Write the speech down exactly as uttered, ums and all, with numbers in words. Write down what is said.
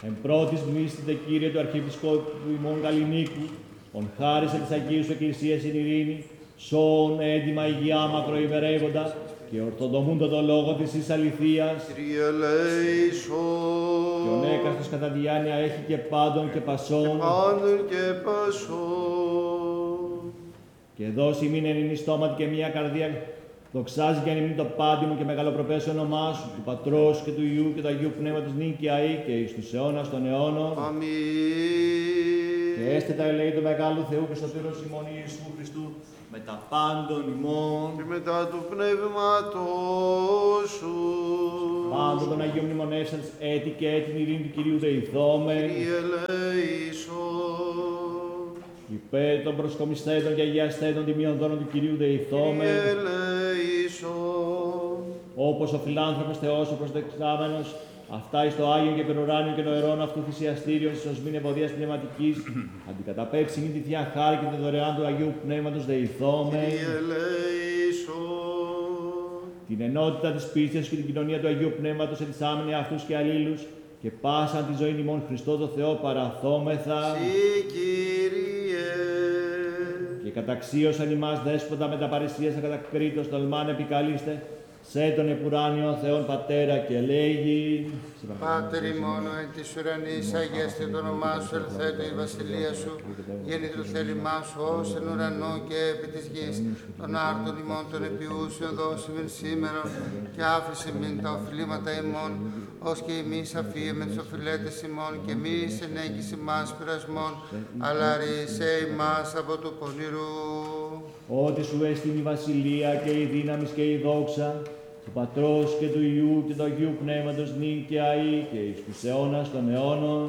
Εν πρώτης μνήστητε, Κύριε, του Αρχιεπισκόπου ημών Γαλλινίκου, ον χάρισε της Αγίου Σου Εκκλησίας in ειρήνη, σώον έντιμα υγειά μακροημερεύοντα και ορθοδομούντο το λόγο της εις αληθείας. Κύριε ελέησον. Και ο έκαστος κατά διάνοια έχει και πάντων και πασών. Πάντων και πασών. Και δώσει μην εν ημί στόματι και μία καρδία, δοξάζει και εν ημί το πάντι μου και μεγαλοπροπές όνομά Σου, του Πατρός και του Υιού και του Αγίου Πνεύματος νυν και αεί και εις τους αιώνας των αιώνων. Αμήν. Και έστε τα ελέη του Μεγάλου Θεού και σωτήρος ημών Ιησού Χριστού, με τα πάντων ημών. Και μετά του πνεύματός Σου. Πάντων των Αγίων μνημονεύσαντες έτη και έτη την ειρήνη του Κυρίου δεηθόμεν. Κύριε ελέησον. Υπέρ των προσκομισθέντων και αγιαστέντων τιμίων δώρων του Κυρίου δεηθόμεν. Κύριε ελέησον. Όπως ο φιλάνθρωπος Θεός, ο προσδεξάμενος, αυτά εις το Άγιο και περουράνιο και το ερών αυτού θυσιαστήριον της οσμήν ευωδίας πνευματικής, αντικαταπέψει τη Θεία Χάρη και τη δωρεάν του Αγίου Πνεύματος δεηθόμεν. Κύριε ελέησον. Την ενότητα της πίστης και την κοινωνία του Αγίου Πνεύματος ετισάμενε αυτούς και αλλήλους και πάσαν τη ζωή ημών Χριστό το Θεό παραθόμεθα. Συ, Κύριε. Και καταξίωσαν ημάς δέσποτα με τα παρησίας ακατακρίτως τολμάν επικαλείστε σε τον επουράνιο Θεόν Πατέρα και λέγει. Πάτερ ημών εν της ουρανής, αγιαστεί το όνομά Σου, ελθέτω η βασιλεία Σου, γέννητο το θέλημά Σου, ως εν ουρανό και επί της γης. Των άρτων ημών των επιούσεων δώσιμεν σήμερον, και άφησε μην τα οφειλήματα ημών, ως και εμείς αφίεμεν τους οφειλέτες ημών, και εμείς ενέγγιση ημάς πειρασμών, αλλά ρίσε ημάς από του πονηρού. Ότι Σου έστειν η βασιλεία και η δύναμις και η δόξα, του Πατρός και του Υιού και του Αγίου Πνεύματος νυν και αεί και εις τους αιώνας των αιώνων.